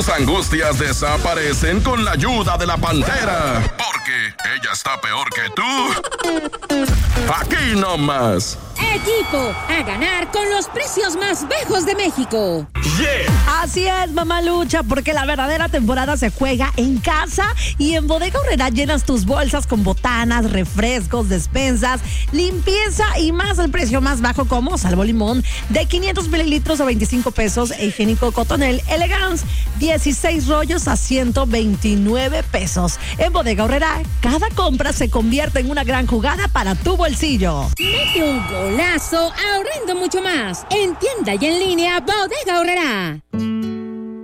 Tus angustias desaparecen con la ayuda de la Pantera. Porque ella está peor que tú. Aquí nomás. Equipo, a ganar con los precios más bajos de México. Yeah. Así es, mamalucha, porque la verdadera temporada se juega en casa y en Bodega Aurrerá llenas tus bolsas con botanas, refrescos, despensas, limpieza y más al precio más bajo como Salvo Limón de 500 mililitros a 25 pesos e higiénico Cotonel Elegance 16 rollos a 129 pesos. En Bodega Aurrerá, cada compra se convierte en una gran jugada para tu bolsillo. Mete un golazo ahorrando mucho más. En tienda y en línea, Bodega Aurrerá.